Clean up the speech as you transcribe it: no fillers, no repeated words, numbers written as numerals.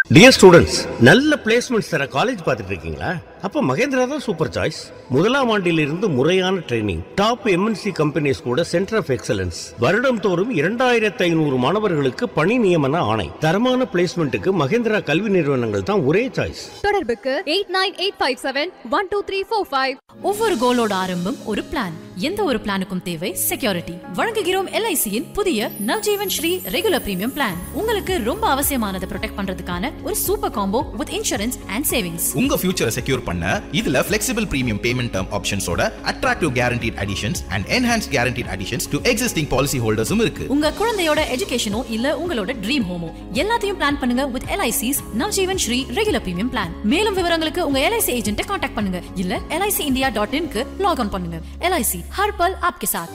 Dear students, நல்ல placements தர college பார்த்துட்டு இருக்கீங்களா? அப்ப மகேந்திரா தான் சூப்பர் சாய்ஸ். முதலாம் ஆண்டிலிருந்து முறையான ட்ரைனிங், டாப் எம்என்சி கம்பெனிஸ் கூட சென்டர் ஆஃப் எக்ஸலன்ஸ், வருடம் தோறும் 2500 மாணவர்களுக்கு பணி நியமன ஆணை. தரமான பிளேஸ்மெண்ட்டுக்கு மகேந்திரா கல்வி நிறுவனங்கள் தான் ஒரே சாய்ஸ். தொடர்புக்கு 8985712345. ஒவ்வொரு கோலோட ஆரம்பம் ஒரு பிளான். எந்த ஒரு பிளானுக்கும் தேவை செக்யூரிட்டி. வழங்குகிறோம் LICயின் புதிய Navjeevan Sri regular premium plan. உங்களுக்கு ரொம்ப அவசியமானதை ப்ரொடெக்ட் பண்றதுக்கான ஒரு super combo with insurance and savings. உங்க ஃபியூச்சரை செக்யூர் பண்ண இதுல flexible premium payment term optionsோட attractive guaranteed additions and enhanced guaranteed additions to existing policy holdersum இருக்கு. உங்க குழந்தையோட எஜுகேஷனோ இல்ல உங்களோட ட்ரீம் ஹோமோ எல்லாத்தையும் பிளான் பண்ணுங்க with LIC's Navjeevan Sri regular premium plan. மேலும் விவரங்களுக்கு உங்க LIC ஏஜென்ட்டை கான்டாக்ட் பண்ணுங்க இல்ல licindia.in க்கு லாக் ஆன் பண்ணுங்க. LIC हर पल आपके साथ.